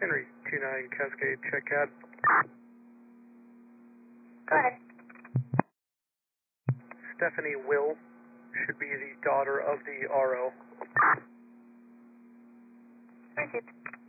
Henry 29 Cascade, check out. Go ahead. Stephanie Will should be the daughter of the RO. Received.